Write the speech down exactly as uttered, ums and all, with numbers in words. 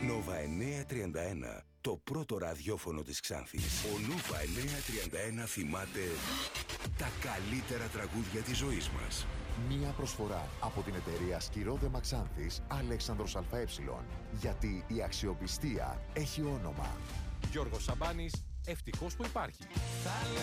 Νόβα εννιακόσια τριάντα ένα, το πρώτο ραδιόφωνο της Ξάνθης. Ο Νόβα εννιακόσια τριάντα ένα θυμάται τα καλύτερα τραγούδια της ζωής μας. Μία προσφορά από την εταιρεία Σκυρόδεμα Ξάνθης Αλέξανδρος ΑΕ. Γιατί η αξιοπιστία έχει όνομα. Γιώργος Σαμπάνης, ευτυχώς που υπάρχει.